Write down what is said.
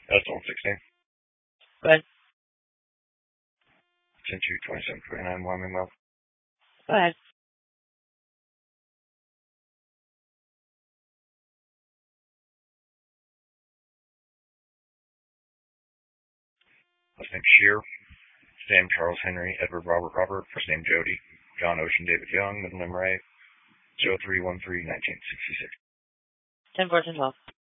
That's on 16. Go ahead. 10-2-27-29, Wyoming Well. Go ahead. Last name Shear. Sam Charles Henry, Edward Robert Robert, first name Jody, John Ocean David Young, middle name Ray, 03-13-1966. 10-14-12.